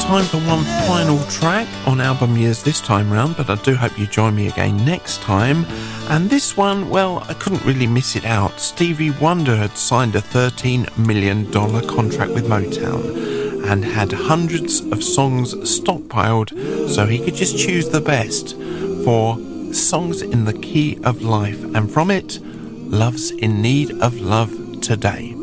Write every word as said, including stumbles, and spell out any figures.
time for one final track on Album Years this time round, but I do hope you join me again next time. And this one, well, I couldn't really miss it out. Stevie Wonder had signed a thirteen million dollars contract with Motown and had hundreds of songs stockpiled so he could just choose the best for Songs in the Key of Life, and from it, Love's in Need of Love Today.